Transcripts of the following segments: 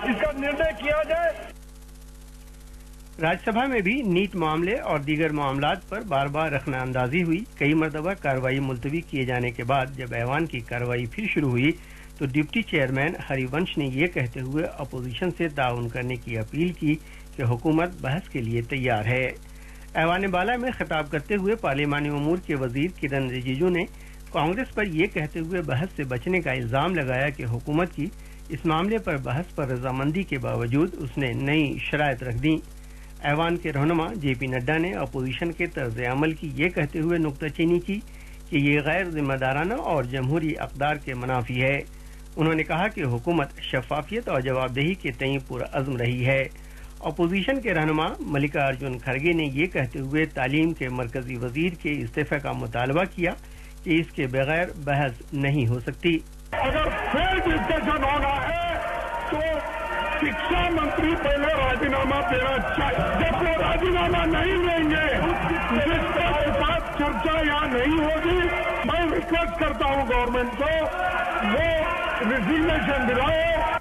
इसका निर्णय किया जाए। राज्यसभा में भी नीट मामले और दीगर मामलात पर बार बार रखनाअंदाजी हुई। कई मरतबा कार्रवाई मुलतवी किए जाने के बाद जब ऐवान की कार्रवाई फिर शुरू हुई तो डिप्टी चेयरमैन हरिवंश ने ये कहते हुए अपोजिशन से ताउन करने की अपील की कि हुकूमत बहस के लिए तैयार है। ऐवान बाला में खिताब करते हुए पार्लिमानी उमूर के वजीर किरण रिजिजू ने कांग्रेस पर यह कहते हुए बहस से बचने का इल्जाम लगाया कि हुकूमत की इस मामले पर बहस पर रजामंदी के बावजूद उसने नई शराइत रख दी। ऐवान के रहनुमा जेपी नड्डा ने अपोजिशन के तर्ज अमल की ये कहते हुए नुक्ताचीनी की कि ये गैर जिम्मेदाराना और जमहूरी अक़दार के मुनाफी है। उन्होंने कहा कि हुकूमत शफाफियत और जवाबदेही के तईं पुरअज़्म रही है। अपोजिशन के रहनुमा मल्लिकार्जुन खड़गे ने ये कहते हुए तालीम के मरकजी वजीर के इस्तीफे का मुतालबा किया कि इसके बगैर बहस नहीं हो सकती। अगर फिर डिस्कशन होना है तो शिक्षा मंत्री पहले राजीनामा देना चाहिए। जब वो राजीनामा नहीं देंगे जिसके साथ चर्चा यहाँ नहीं होगी, मैं रिक्वेस्ट करता हूँ गवर्नमेंट को वो रिजिग्नेशन दिलाए।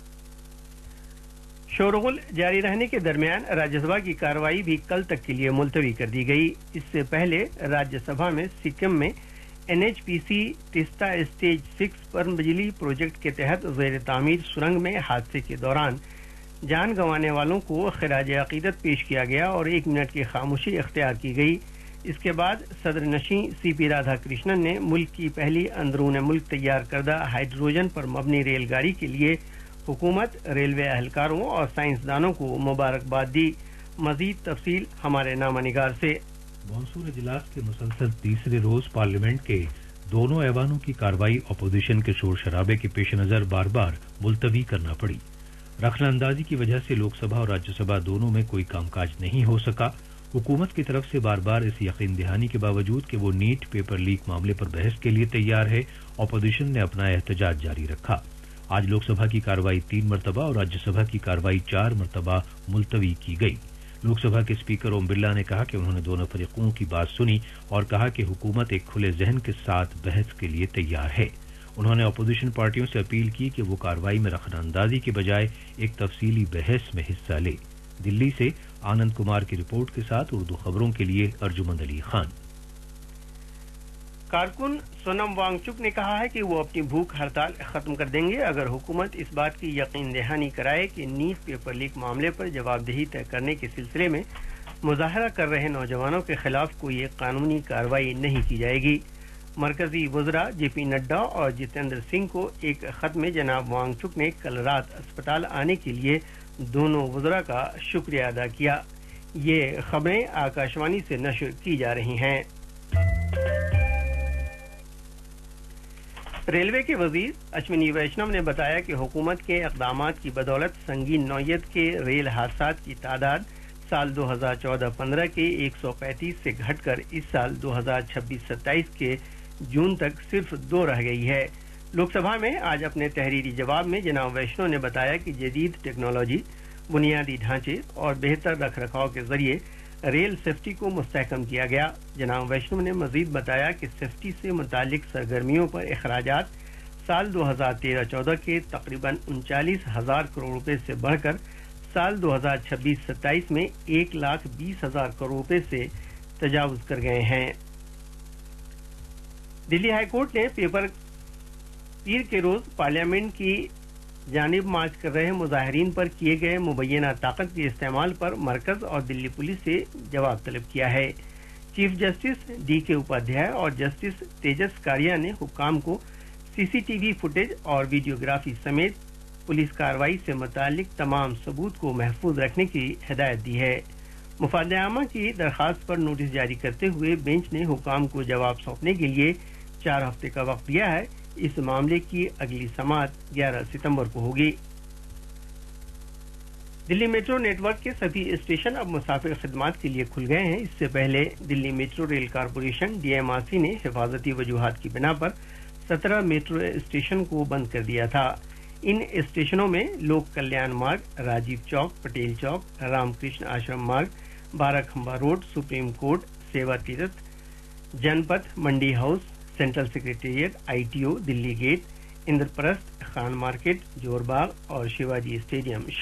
शोरगुल जारी रहने के दरमियान राज्यसभा की कार्रवाई भी कल तक के लिए मुलतवी कर दी गई। इससे पहले राज्यसभा में सिक्किम में एनएचपीसी तिस्ता स्टेज 6 पर बिजली प्रोजेक्ट के तहत ज़ेर तामीर सुरंग में हादसे के दौरान जान गंवाने वालों को खिराज अकीदत पेश किया गया और 1 मिनट की खामोशी इख्तियार की गई। इसके बाद सदर नशीं सीपी राधाकृष्णन ने मुल्क की पहली अंदरून मुल्क तैयार करदा हाइड्रोजन पर मबनी रेलगाड़ी के लिए हुकूमत, रेलवे एहलकारों और साइंसदानों को मुबारकबाद दी। मजीद तफसील हमारे नामानिगार से। मॉनसून इजलास के मुसलसल तीसरे रोज पार्लियामेंट के दोनों ऐवानों की कार्रवाई अपोजिशन के शोर शराबे के पेश नजर बार बार मुलतवी करना पड़ी। रखनाअंदाजी की वजह से लोकसभा और राज्यसभा दोनों में कोई कामकाज नहीं हो सका। हुकूमत की तरफ से बार बार इस यकीन दहानी के बावजूद कि वो नीट पेपर लीक मामले पर बहस के लिए तैयार है, अपोजिशन ने अपना एहतजाज जारी रखा। आज लोकसभा की कार्रवाई 3 मरतबा और राज्यसभा की कार्रवाई 4 मरतबा मुलतवी की गई। लोकसभा के स्पीकर ओम बिरला ने कहा कि उन्होंने दोनों फरीकों की बात सुनी और कहा कि हुकूमत एक खुले जहन के साथ बहस के लिए तैयार है। उन्होंने अपोजिशन पार्टियों से अपील की कि वो कार्रवाई में रखनाअंदाजी के बजाय एक तफसीली बहस में हिस्सा ले। दिल्ली से आनंद कुमार की रिपोर्ट के साथ उर्दू खबरों के लिए अर्जुमंद अली खान। कारकुन सोनम वांगचुक ने कहा है कि वो अपनी भूख हड़ताल खत्म कर देंगे अगर हुकूमत इस बात की यकीन दहानी कराए कि नीट पेपर लीक मामले पर जवाबदेही तय करने के सिलसिले में मुजाहरा कर रहे नौजवानों के खिलाफ कोई एक कानूनी कार्रवाई नहीं की जाएगी। मरकजी वज़रा जेपी नड्डा और जितेंद्र सिंह को एक खत में जनाब वांगचुक ने कल रात अस्पताल आने के लिए दोनों वज़रा का शुक्रिया अदा किया। ये खबरें आकाशवाणी से नशर की जा रही हैं। रेलवे के वजीर अश्विनी वैष्णव ने बताया कि हुकूमत के इक़दामात की बदौलत संगीन नौयत के रेल हादसात की तादाद साल 2014-15 के 135 से घटकर इस साल 2026-27 के जून तक सिर्फ 2 रह गई है। लोकसभा में आज अपने तहरीरी जवाब में जनाब वैष्णव ने बताया कि जदीद टेक्नोलॉजी, बुनियादी ढांचे और बेहतर रख रखाव के जरिए रेल सेफ्टी को मुस्तहकम किया गया। जनाब वैष्णव ने मजीद बताया कि सेफ्टी से मुतालिक सरगर्मियों पर अखराजात साल 2013-14 के तकरीबन 39,000 करोड़ रुपए से बढ़कर साल 2026-27 में 1,20,000 करोड़ रुपए से तजावुज कर गए हैं। दिल्ली हाईकोर्ट ने पीर के रोज पार्लियामेंट की जानिब मार्च कर रहे मुजाहिरीन पर किए गए मुबैना ताकत के इस्तेमाल पर मरकज और दिल्ली पुलिस से जवाब तलब किया है। चीफ जस्टिस DK उपाध्याय और जस्टिस तेजस कारिया ने हुक्काम को CCTV फुटेज और वीडियोग्राफी समेत पुलिस कार्रवाई से मुतालिक तमाम सबूत को महफूज रखने की हिदायत दी है। मुफादामा की दरखास्त पर नोटिस जारी करते हुए बेंच ने हुक्काम को जवाब सौंपने के लिए 4 हफ्ते का वक्त दिया है। इस मामले की अगली समाअत 11 सितंबर को होगी। दिल्ली मेट्रो नेटवर्क के सभी स्टेशन अब मुसाफिर खिदमात के लिए खुल गए हैं। इससे पहले Delhi metro rail corporation DMRC ने हिफाजती वजूहात की बिना पर 17 मेट्रो स्टेशन को बंद कर दिया था। इन स्टेशनों में लोक कल्याण मार्ग, राजीव चौक, पटेल चौक, रामकृष्ण आश्रम मार्ग, बाराखंबा रोड, सुप्रीम कोर्ट, सेवा तीर्थ, जनपथ, मंडी house, central secretariat, ITO, Delhi gate, Indraprastha, Khan market, Jorbagh और शिवाजी स्टेडियम